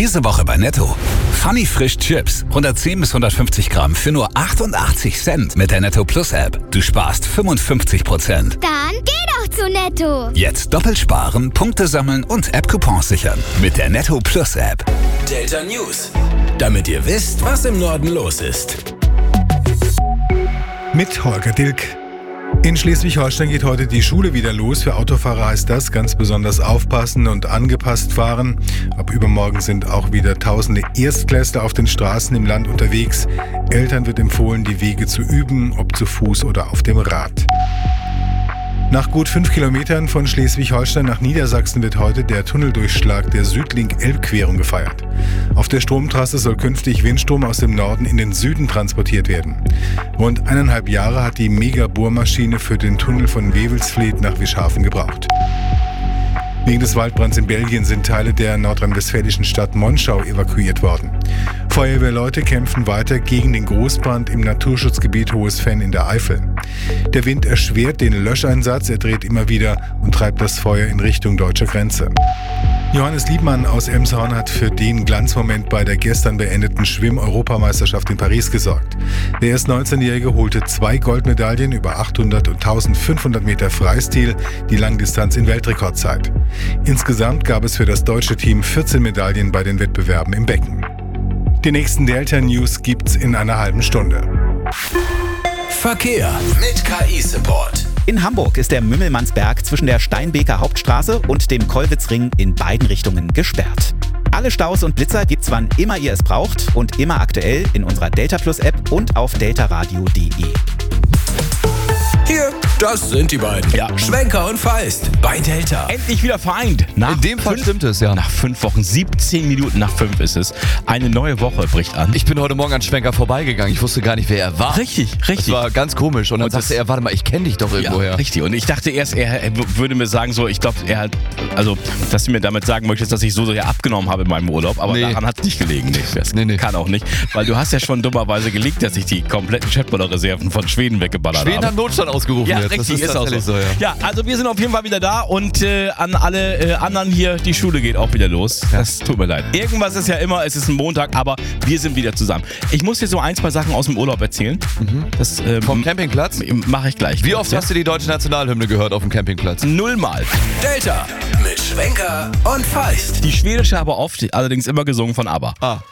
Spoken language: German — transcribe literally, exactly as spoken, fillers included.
Diese Woche bei Netto. Funny Frisch Chips. hundertzehn bis hundertfünfzig Gramm für nur achtundachtzig Cent mit der Netto Plus App. Du sparst fünfundfünfzig Prozent. Dann geh doch zu Netto. Jetzt doppelt sparen, Punkte sammeln und App-Coupons sichern. Mit der Netto Plus App. Delta News. Damit ihr wisst, was im Norden los ist. Mit Holger Dilk. In Schleswig-Holstein geht heute die Schule wieder los. Für Autofahrer heißt das ganz besonders aufpassen und angepasst fahren. Ab übermorgen sind auch wieder tausende Erstklässler auf den Straßen im Land unterwegs. Eltern wird empfohlen, die Wege zu üben, ob zu Fuß oder auf dem Rad. Nach gut fünf Kilometern von Schleswig-Holstein nach Niedersachsen wird heute der Tunneldurchschlag der Südlink-Elbquerung gefeiert. Auf der Stromtrasse soll künftig Windstrom aus dem Norden in den Süden transportiert werden. Rund eineinhalb Jahre hat die Mega-Bohrmaschine für den Tunnel von Wewelsfleth nach Wischhafen gebraucht. Wegen des Waldbrands in Belgien sind Teile der nordrhein-westfälischen Stadt Monschau evakuiert worden. Feuerwehrleute kämpfen weiter gegen den Großbrand im Naturschutzgebiet Hohes Fenn in der Eifel. Der Wind erschwert den Löscheinsatz, er dreht immer wieder und treibt das Feuer in Richtung deutscher Grenze. Johannes Liebmann aus Emshorn hat für den Glanzmoment bei der gestern beendeten Schwimm-Europameisterschaft in Paris gesorgt. Der erst neunzehnjährige holte zwei Goldmedaillen über achthundert und eintausendfünfhundert Meter Freistil, die Langdistanz in Weltrekordzeit. Insgesamt gab es für das deutsche Team vierzehn Medaillen bei den Wettbewerben im Becken. Die nächsten Delta News gibt's in einer halben Stunde. Verkehr mit K I-Support. In Hamburg ist der Mümmelmannsberg zwischen der Steinbeker Hauptstraße und dem Kollwitzring in beiden Richtungen gesperrt. Alle Staus und Blitzer gibt's wann immer ihr es braucht und immer aktuell in unserer Delta Plus App und auf deltaradio punkt de. Hier, das sind die beiden. Ja. Schwenker und Feist bei Delta. Endlich wieder vereint. Nach In dem Fall fünf, stimmt es, ja. Nach fünf Wochen, siebzehn Minuten nach fünf ist es. Eine neue Woche bricht an. Ich bin heute Morgen an Schwenker vorbeigegangen. Ich wusste gar nicht, wer er war. Richtig, richtig. Das war ganz komisch. Und dann Und sagte das- er, warte mal, ich kenne dich doch Ja, irgendwoher. richtig. Und ich dachte erst, er, er w- würde mir sagen, so, ich glaube, er hat, also, dass du mir damit sagen möchtest, dass ich so sehr abgenommen habe in meinem Urlaub, aber Nee. daran hat es nicht gelegen. Nee, das Nee, nee. kann auch nicht, weil du hast ja schon dummerweise geleakt, dass ich die kompletten Chatballer-Reserven von Schweden weggeballert Schweden habe. hat Notstand ausgerufen Ja, jetzt. richtig, das ist, ist auch so. tatsächlich so, ja. Ja, also wir sind auf jeden Fall wieder da und äh, an alle äh, anderen hier, die Schule geht auch wieder los. Das tut mir leid. Irgendwas ist ja immer, es ist ein Montag, aber wir sind wieder zusammen. Ich muss dir so ein, zwei Sachen aus dem Urlaub erzählen. Das ähm, Vom Campingplatz? mache ich gleich. Wie oft hast du die deutsche Nationalhymne gehört auf dem Campingplatz? Nullmal. Delta mit Schwenker und Feist. Die schwedische aber oft, allerdings immer gesungen von ABBA. Ah.